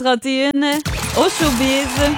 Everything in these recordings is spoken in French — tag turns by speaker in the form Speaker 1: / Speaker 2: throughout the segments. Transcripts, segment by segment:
Speaker 1: 31 au showbiz.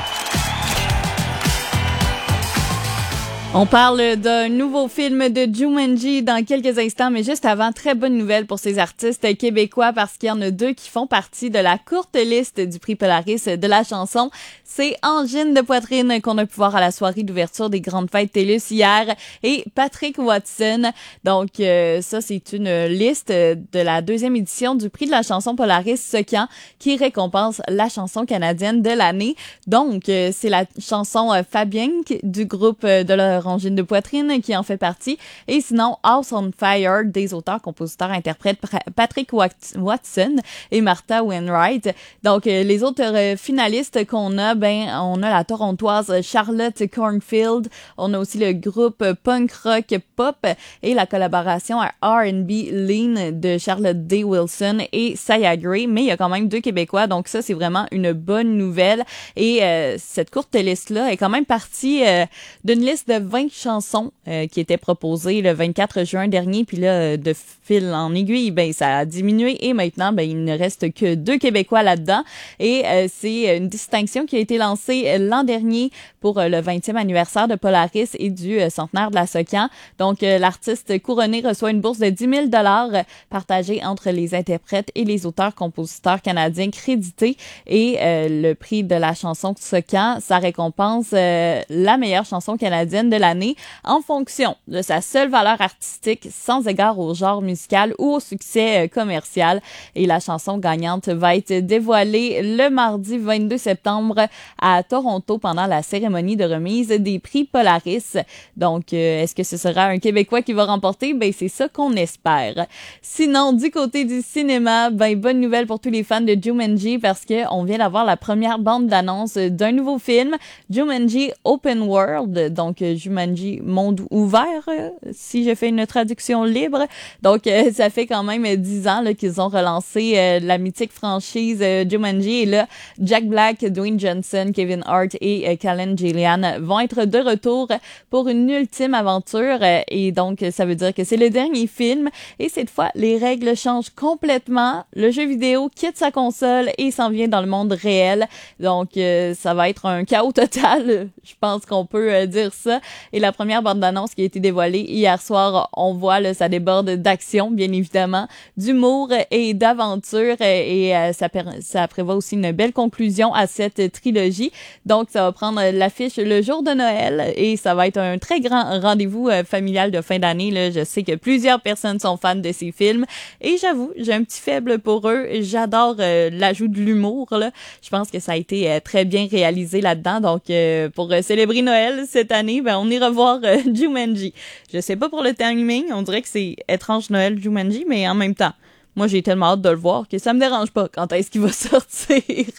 Speaker 1: On parle d'un nouveau film de Jumanji dans quelques instants, mais juste avant, très bonne nouvelle pour ces artistes québécois parce qu'il y en a deux qui font partie de la courte liste du prix Polaris de la chanson. C'est Angine de Poitrine qu'on a pu voir à la soirée d'ouverture des Grandes Fêtes TELUS hier et Patrick Watson. Donc ça, c'est une liste de la deuxième édition du prix de la chanson Polaris Secant qui récompense la chanson canadienne de l'année. Donc c'est la chanson Fabienque du groupe de leur Angine de Poitrine qui en fait partie. Et sinon, House on Fire des auteurs, compositeurs, interprètes Patrick Watson et Martha Wainwright. Donc, les autres finalistes qu'on a, on a la torontoise Charlotte Cornfield. On a aussi le groupe punk rock pop et la collaboration à R&B Lean de Charlotte D. Wilson et Saya Gray. Mais il y a quand même deux Québécois, donc ça, c'est vraiment une bonne nouvelle. Et cette courte liste-là est quand même partie d'une liste de 20 chansons qui étaient proposées le 24 juin dernier, puis là, de fil en aiguille, ça a diminué et maintenant, il ne reste que 2 Québécois là-dedans et c'est une distinction qui a été lancée l'an dernier pour le 20e anniversaire de Polaris et du centenaire de la Secant. Donc, l'artiste couronné reçoit une bourse de 10 000 $ partagée entre les interprètes et les auteurs-compositeurs canadiens crédités et le prix de la chanson Secant, ça récompense la meilleure chanson canadienne de l'année en fonction de sa seule valeur artistique sans égard au genre musical ou au succès commercial. Et la chanson gagnante va être dévoilée le mardi 22 septembre à Toronto pendant la cérémonie de remise des prix Polaris. Donc, est-ce que ce sera un Québécois qui va remporter? C'est ça qu'on espère. Sinon, du côté du cinéma, bonne nouvelle pour tous les fans de Jumanji parce que on vient d'avoir la première bande d'annonce d'un nouveau film, Jumanji Open World, donc Jumanji Monde ouvert, si je fais une traduction libre. Donc, ça fait quand même 10 ans là, qu'ils ont relancé la mythique franchise Jumanji. Et là, Jack Black, Dwayne Johnson, Kevin Hart et Callan Gillian vont être de retour pour une ultime aventure. Et donc, ça veut dire que c'est le dernier film. Et cette fois, les règles changent complètement. Le jeu vidéo quitte sa console et s'en vient dans le monde réel. Donc, ça va être un chaos total. Je pense qu'on peut dire ça. Et la première bande-annonce qui a été dévoilée hier soir, on voit, là, ça déborde d'action, bien évidemment, d'humour et d'aventure. Et ça prévoit aussi une belle conclusion à cette trilogie. Donc, ça va prendre l'affiche le jour de Noël et ça va être un très grand rendez-vous familial de fin d'année. Là. Je sais que plusieurs personnes sont fans de ces films et j'avoue, j'ai un petit faible pour eux. J'adore l'ajout de l'humour. Là. Je pense que ça a été très bien réalisé là-dedans. Donc, pour célébrer Noël cette année, on ira voir Jumanji. Je sais pas pour le timing, on dirait que c'est étrange Noël Jumanji, mais en même temps, moi, j'ai tellement hâte de le voir que ça me dérange pas quand est-ce qu'il va sortir.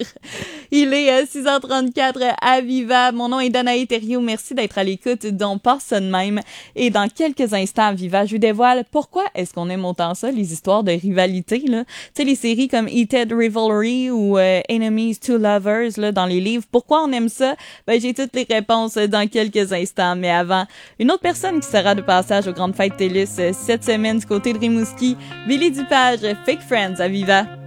Speaker 1: Il est 6h34 à Viva. Mon nom est Danae Thériault. Merci d'être à l'écoute d'On passe ça de même. Et dans quelques instants à Viva, je vous dévoile pourquoi est-ce qu'on aime autant ça, les histoires de rivalité, là. Tu sais, les séries comme Heated Rivalry ou Enemies to Lovers, là, dans les livres. Pourquoi on aime ça? J'ai toutes les réponses dans quelques instants. Mais avant, une autre personne qui sera de passage aux Grandes Fêtes TELUS cette semaine du côté de Rimouski, Billy Dupage, Fake Friends à Viva.